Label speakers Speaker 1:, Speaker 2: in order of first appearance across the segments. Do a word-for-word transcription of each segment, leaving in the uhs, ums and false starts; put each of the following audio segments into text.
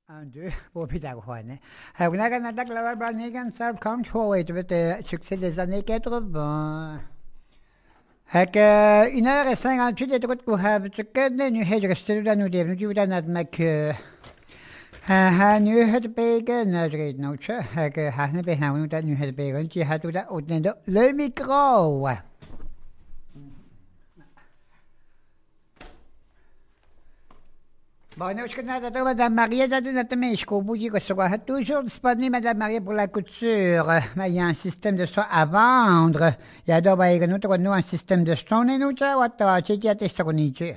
Speaker 1: Un, deux, på Pythagoras. Haugnagana Daklava Barnigan Sab Kong Chowait avec le succès des années quatre-vingts. Hak une heure et cinquante-huit de route pour have to get the new hedge rested and new devil than at Mac. Ha nu het bacon, great noche. Hak Hannah behind that new head bacon. She had to that open le micro. Bon, je connais Madame Maria Zadinatamichko, Bougie, que ce soit toujours disponible, Madame Maria, pour la couture. Mais il y a un système de soie à vendre. Il y a d'abord nous un système de stone et nous, tu sais, tu sais,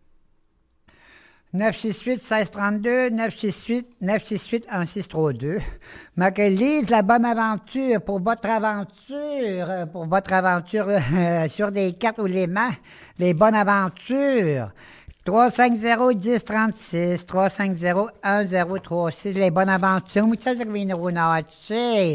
Speaker 1: neuf six huit seize trente-deux, neuf six huit neuf six huit un six trois deux. Mais que lise la bonne aventure pour votre aventure, pour votre aventure euh, sur des cartes ou les mains, les bonnes aventures. trois cinq zéro dix trente-six, trois cinq zéro un zéro trois six, les bonnes aventures. Muchas gracias.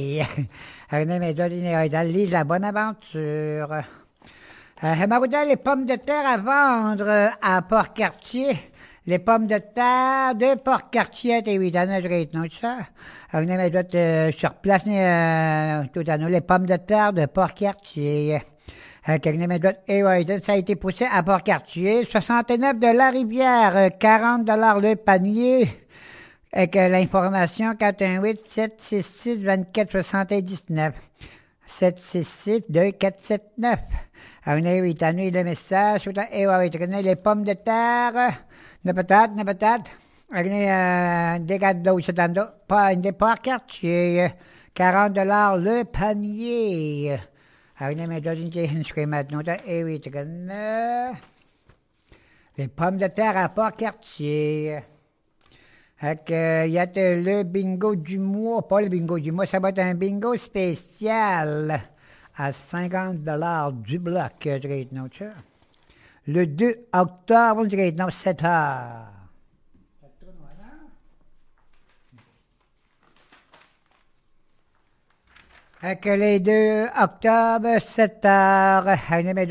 Speaker 1: Lise la bonne aventure. Euh, Marouda, les pommes de terre à vendre à Port-Cartier. Les pommes de terre de Port-Cartier, t'es huit ans, je réite, non, ça. On est euh, sur place, euh, tout à nous, les pommes de terre de Port-Cartier. Euh, et ouais, ça a été poussé à Port-Cartier. soixante-neuf de la rivière, quarante dollars le panier. Avec euh, l'information quatre un huit sept six six vingt-quatre soixante-dix-neuf. sept six six deux quatre sept neuf. On est huit ans, le message. Et ouais, les pommes de terre. Ne patate, ne patate. Euh, des gâteaux, c'est un pas des Port-Cartier. quarante dollars le panier. Alors, on est dans une maintenant. Et oui, les pommes de terre à Port-Cartier. Il y a le bingo du mois. Pas le bingo du mois, ça va être un bingo spécial à cinquante dollars du bloc. Le deux octobre, on dirait, non, sept heures. Avec les deux octobre, sept heures, avec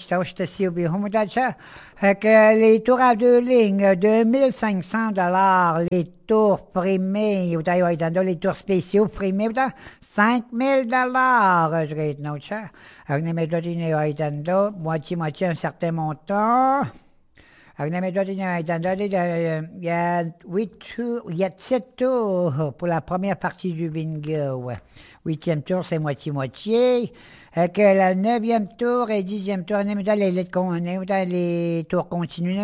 Speaker 1: les tours à deux lignes, deux mille cinq cents dollars, les tours primés, les tours spéciaux primés, cinq mille dollars, je vais non, ça. Avec les méthodes moitié-moitié un certain montant. Avec les méthodes il y a huit tours, il y a sept tours pour la première partie du bingo. Huitième tour, c'est moitié-moitié. Avec le neuvième tour et dixième tour, on est les, les, les tours continus.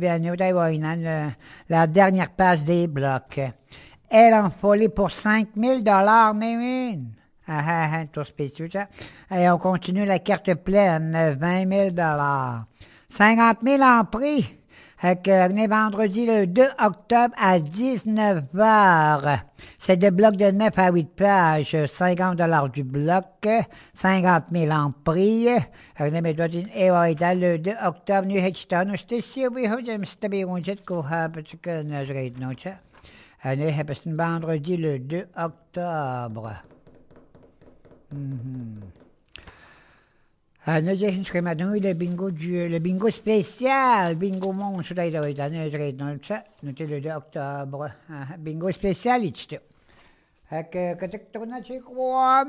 Speaker 1: La dernière passe des blocs. Elle en folie pour cinq mille dollars, mais oui. Ah, ah, ah, tour spécial, ça. Et on continue la carte pleine, vingt mille dollars. cinquante mille en prix. Avec, on est vendredi le deux octobre à dix-neuf heures. C'est des blocs de neuf à huit pages, cinquante dollars du bloc, cinquante mille en prix. On est le deux octobre, New Hedgestone. C'était si oui, c'était bien, on jette qu'on a, parce que je regarde, non, ça. On est vendredi le deux octobre. Mm-hmm. Ah, nous avons maintenant le bingo du, le bingo spécial, bingo monstre, là, il doit être dans ça, nous sommes le deux octobre, ah, bingo spécial, il est là. Que, que tu tournes à chez quoi?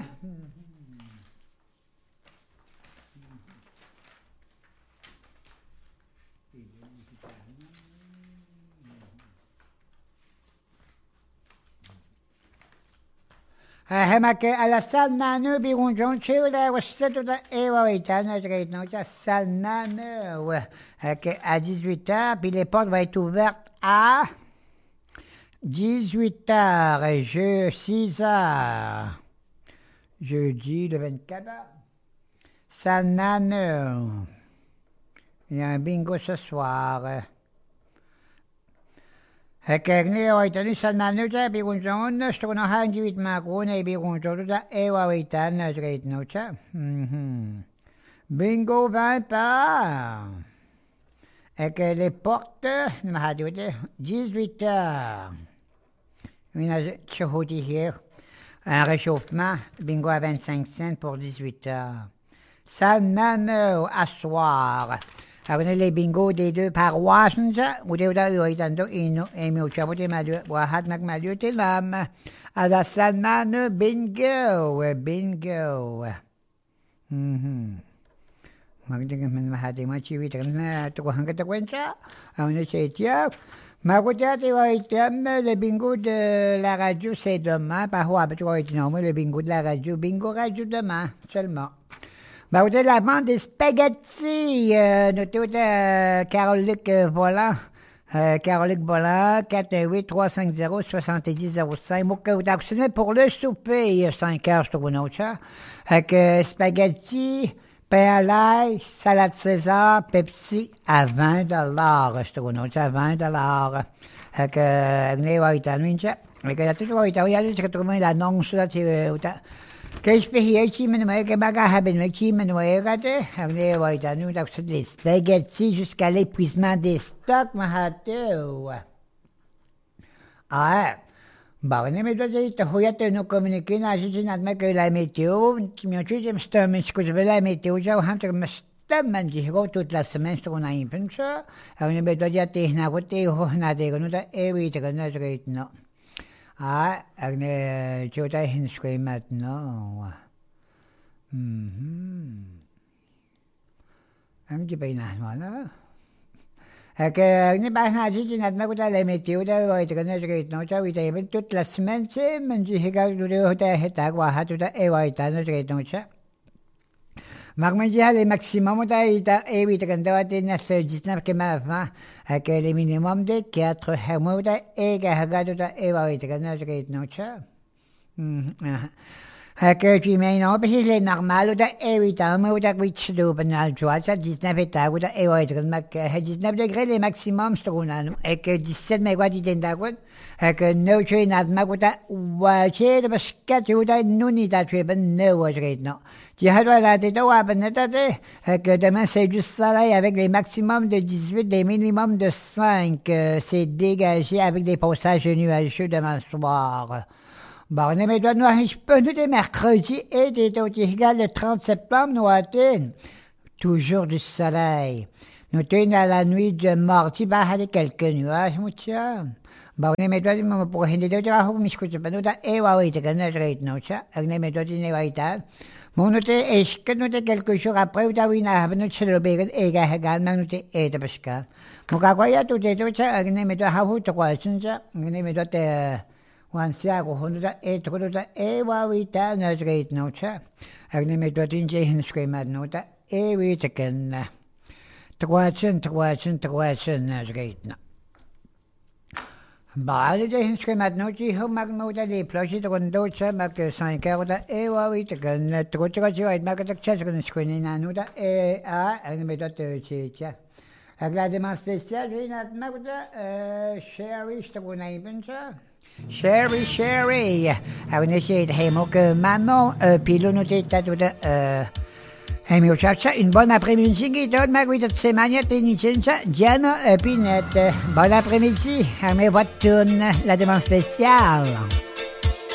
Speaker 1: À la salle Nano, Biron John Chile, was set to the Ewaitana, la salle Nano, à dix-huit heures, puis les portes vont être ouvertes à dix-huit heures, et je, six heures, jeudi le vingt-quatre heures. Salle Nano, il y a un bingo ce soir. Kekni oitani sananu cha bigunjon stona hanjit makune bigunjon cha ewa oitan straight no cha. Bingo vingt pas. Et que les portes, dix-huit heures. Une hier, un réchauffement, bingo à vingt-cinq cents pour dix-huit heures. Sanano à soir. Alors, les bingos des deux paroisses, ou des autres, ils ont dit, et mieux, tu as voté ma dieu, ou à hat, mac, ma dieu, t'es l'âme. À la salman, bingo, bingo. Mhm. Magdagan man mahati mo chiwit na tukuhan ka takwenta. On est chez Tia. Makoutati va être le bingo de la radio, c'est demain. Par où tu vas être non, le bingo de la radio, bingo radio demain seulement. Bah, vous avez la vente des spaghettis. Euh, notez euh, Carolique euh, Volant. Euh, Carolique Volant, quatre un huit trois cinq zéro six zéro zéro cinq. Moi, que vous actionnez pour le souper, il y a cinq heures, je trouve une autre chose. Avec euh, spaghettis, pain à l'ail, salade César, Pepsi à vingt dollars. Je trouve une autre chose, à vingt dollars. Avec euh, Agnès Waitan, avec la toute Waitan, il y a juste que trouver l'annonce là, tu veux. Kaya spihiyachi man mo kaya magahabin mo chi man mo kate ang ne wa itanu tak sa des spaghetti jusqu'à l'épuisement des stocks mahato. Ah, bah ne me doit te hoyate no communiquer na je n'a pas que la météo, tu me tu me stem mais ce que je veux la météo, j'ai un truc me stem man je go toute la semaine sur on a un peu ça. Ang ne me doit ya te na vote ho na de no ta ewi te na straight no. Ah, agne chota hinskwe maintenant. Mhm. Ang di ba inaano? Kaya agne ba na ji jinat ma ko ta le meteo da wa ita kana straight no cha wi ta even toute la semaine c'est man ji higa du hota heta wa ha tu ta e wa ita no straight no cha. Magmanji le maximum da ita e wi ta kana wa te na se dix-neuf que ma va. Avec le minimum de quatre hermoda et gahagada et vaïtagana nocha. Avec tu mets non, parce que c'est normal, ou et huit ans, ou t'as huit de banal, tu vois, ça dix-neuf états, ou t'as et vaïtagana, dix-neuf degrés le maximum, je trouve, et que dix-sept mégots d'identagouin, et que no tu es nadma, ou t'as ouaché de basket, ou t'as nouni, t'as tu es ben no, non. Tu as la tête au abenetate, que demain c'est du soleil avec les maximums de dix-huit, des minimums de cinq. C'est dégagé avec des passages nuageux demain soir. Bon, on est maintenant noir, je peux nous des mercredis et des totigas le trente septembre, nous atteignons toujours du soleil. Nous tenons à la nuit de mardi, bah, avec quelques nuages, mon chum. Bon, on est maintenant pour hindi de traho, mais je ne sais pas, nous avons évalué, c'est que nous avons non, ça, on est maintenant évalué. Mon note est que nous avons quelques jours après, nous avons une célébration et gahagan, nous avons été pascal. Mon cacoya, tout est tout ça, on est maintenant à trois, ça, on est maintenant one sia, on nous a été tout à évalué, nous avons été non, ça, on est maintenant une jeune screamade, nous avons évalué, trois cents, trois cents, trois cents, nous avons été non. Bah, les gens qui maintenant qui ont magnolia les plages de rondo, ça m'a que cinq heures et oui, tu connais trop trop tu vas être magnifique, ça je connais ce qu'on est nanou et ah, elle me doit te tiens. Agréablement spécial, j'ai une magda Sherry, je te connais bien ça. Sherry, Sherry, on essaie de hémo que maman, puis l'on était tout euh et mi ciao, une bonne après-midi, Guido, Marguerite de Semania, Tenicenza, Diana, Pinette. Bon après-midi, à mes voitures, la demande spéciale.